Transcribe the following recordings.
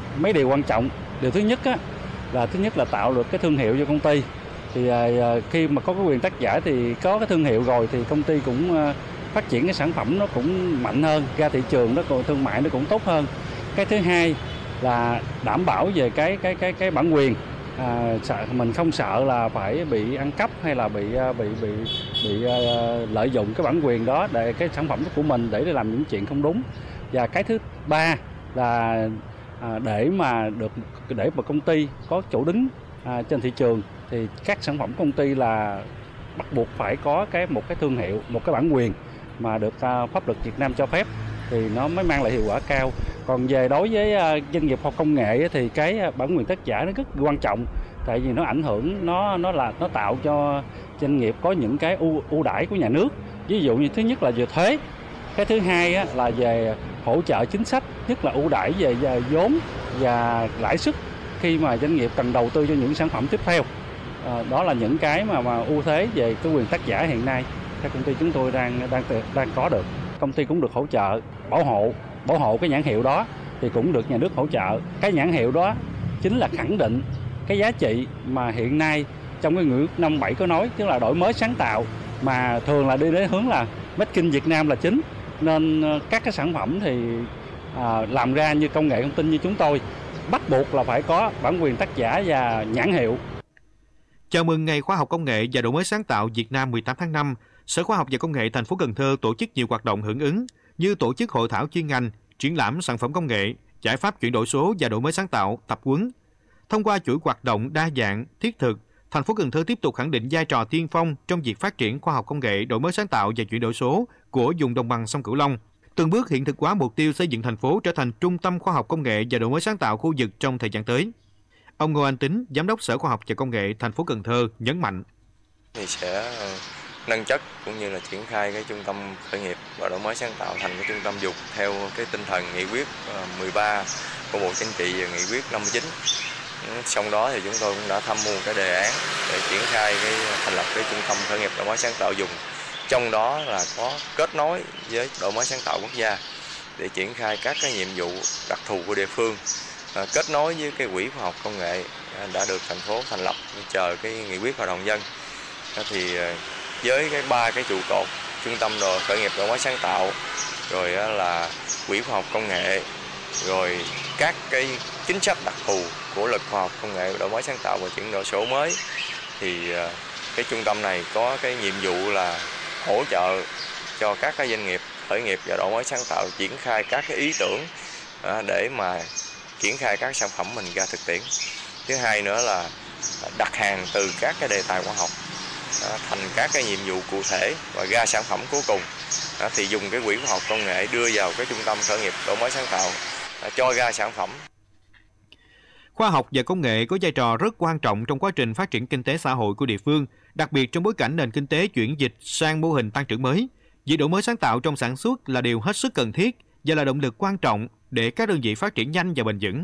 mấy điều quan trọng. Điều thứ nhất là tạo được cái thương hiệu cho công ty. Thì khi mà có cái quyền tác giả thì có cái thương hiệu rồi thì công ty cũng phát triển cái sản phẩm nó cũng mạnh hơn, ra thị trường nó còn thương mại nó cũng tốt hơn. Cái thứ hai là đảm bảo về cái bản quyền. Mình không sợ là phải bị ăn cắp hay là bị lợi dụng cái bản quyền đó để cái sản phẩm của mình để làm những chuyện không đúng. Và cái thứ ba là để mà công ty có chỗ đứng trên thị trường thì các sản phẩm công ty là bắt buộc phải có một cái thương hiệu, một cái bản quyền mà được pháp luật Việt Nam cho phép thì nó mới mang lại hiệu quả cao. Còn về đối với doanh nghiệp khoa học công nghệ thì cái bản quyền tác giả nó rất quan trọng, tại vì nó ảnh hưởng, nó tạo cho doanh nghiệp có những cái ưu đãi của nhà nước. Ví dụ như thứ nhất là về thuế, cái thứ hai là về hỗ trợ chính sách, nhất là ưu đãi về vốn và lãi suất khi mà doanh nghiệp cần đầu tư cho những sản phẩm tiếp theo. Đó là những cái mà ưu thế về cái quyền tác giả hiện nay các công ty chúng tôi đang có được. Công ty cũng được hỗ trợ bảo hộ cái nhãn hiệu đó thì cũng được nhà nước hỗ trợ. Cái nhãn hiệu đó chính là khẳng định cái giá trị mà hiện nay trong cái nghị quyết 57 có nói, tức là đổi mới sáng tạo, mà thường là đi đến hướng là Made in Việt Nam là chính. Nên các cái sản phẩm thì làm ra như công nghệ thông tin như chúng tôi bắt buộc là phải có bản quyền tác giả và nhãn hiệu. Chào mừng Ngày Khoa học Công nghệ và Đổi mới sáng tạo Việt Nam 18 tháng 5, Sở Khoa học và Công nghệ thành phố Cần Thơ tổ chức nhiều hoạt động hưởng ứng như tổ chức hội thảo chuyên ngành, triển lãm sản phẩm công nghệ, giải pháp chuyển đổi số và đổi mới sáng tạo, tập huấn. Thông qua chuỗi hoạt động đa dạng, thiết thực, thành phố Cần Thơ tiếp tục khẳng định vai trò tiên phong trong việc phát triển khoa học công nghệ, đổi mới sáng tạo và chuyển đổi số của vùng đồng bằng sông Cửu Long, từng bước hiện thực hóa mục tiêu xây dựng thành phố trở thành trung tâm khoa học công nghệ và đổi mới sáng tạo khu vực trong thời gian tới. Ông Ngô Anh Tính, Giám đốc Sở Khoa học và Công nghệ thành phố Cần Thơ nhấn mạnh: thì sẽ nâng chất cũng như là triển khai cái trung tâm khởi nghiệp và đổi mới sáng tạo thành cái trung tâm dục theo cái tinh thần nghị quyết 13 của Bộ Chính trị và nghị quyết 59. Trong đó thì chúng tôi cũng đã tham mưu cái đề án để triển khai cái thành lập cái trung tâm khởi nghiệp đổi mới sáng tạo dùng. Trong đó là có kết nối với đổi mới sáng tạo quốc gia để triển khai các cái nhiệm vụ đặc thù của địa phương, kết nối với cái quỹ khoa học công nghệ đã được thành phố thành lập chờ cái nghị quyết hội đồng dân. Thì với cái ba cái trụ cột trung tâm khởi nghiệp đổi mới sáng tạo, rồi là quỹ khoa học công nghệ, rồi các cái chính sách đặc thù của luật khoa học công nghệ đổi mới sáng tạo và chuyển đổi số mới, thì cái trung tâm này có cái nhiệm vụ là hỗ trợ cho các cái doanh nghiệp khởi nghiệp và đổi mới sáng tạo triển khai các cái ý tưởng để mà triển khai các sản phẩm mình ra thực tiễn. Thứ hai nữa là đặt hàng từ các cái đề tài khoa học thành các cái nhiệm vụ cụ thể và ra sản phẩm cuối cùng thì dùng cái quỹ khoa học công nghệ đưa vào cái trung tâm khởi nghiệp đổi mới sáng tạo cho ra sản phẩm. Khoa học và công nghệ có vai trò rất quan trọng trong quá trình phát triển kinh tế xã hội của địa phương, đặc biệt trong bối cảnh nền kinh tế chuyển dịch sang mô hình tăng trưởng mới. Việc đổi mới sáng tạo trong sản xuất là điều hết sức cần thiết và là động lực quan trọng để các đơn vị phát triển nhanh và bền vững.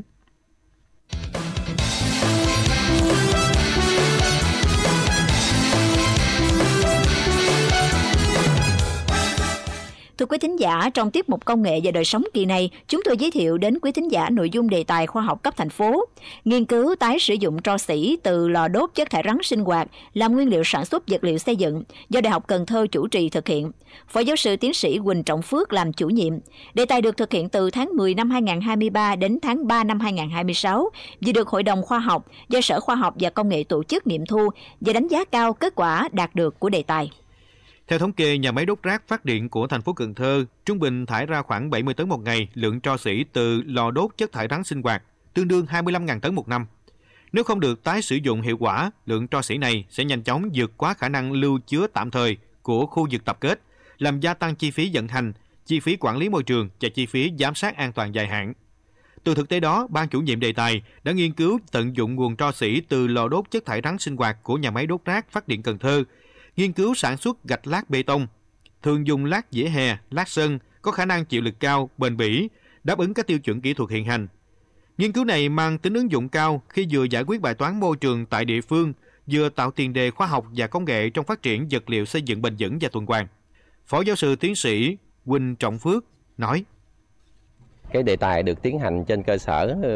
Thưa quý thính giả, trong tiết mục Công nghệ và đời sống kỳ này, chúng tôi giới thiệu đến quý thính giả nội dung đề tài khoa học cấp thành phố, nghiên cứu tái sử dụng tro xỉ từ lò đốt chất thải rắn sinh hoạt làm nguyên liệu sản xuất vật liệu xây dựng do Đại học Cần Thơ chủ trì thực hiện. Phó giáo sư tiến sĩ Huỳnh Trọng Phước làm chủ nhiệm. Đề tài được thực hiện từ tháng 10 năm 2023 đến tháng 3 năm 2026 vì được Hội đồng Khoa học do Sở Khoa học và Công nghệ tổ chức nghiệm thu và đánh giá cao kết quả đạt được của đề tài. Theo thống kê, nhà máy đốt rác phát điện của thành phố Cần Thơ trung bình thải ra khoảng 70 tấn một ngày lượng tro xỉ từ lò đốt chất thải rắn sinh hoạt, tương đương 25.000 tấn một năm. Nếu không được tái sử dụng hiệu quả, lượng tro xỉ này sẽ nhanh chóng vượt quá khả năng lưu chứa tạm thời của khu vực tập kết, làm gia tăng chi phí vận hành, chi phí quản lý môi trường và chi phí giám sát an toàn dài hạn. Từ thực tế đó, ban chủ nhiệm đề tài đã nghiên cứu tận dụng nguồn tro xỉ từ lò đốt chất thải rắn sinh hoạt của nhà máy đốt rác phát điện Cần Thơ, nghiên cứu sản xuất gạch lát bê tông, thường dùng lát vỉa hè, lát sân, có khả năng chịu lực cao, bền bỉ, đáp ứng các tiêu chuẩn kỹ thuật hiện hành. Nghiên cứu này mang tính ứng dụng cao khi vừa giải quyết bài toán môi trường tại địa phương, vừa tạo tiền đề khoa học và công nghệ trong phát triển vật liệu xây dựng bền vững và tuần hoàn. Phó giáo sư tiến sĩ Huỳnh Trọng Phước nói: Cái đề tài được tiến hành trên cơ sở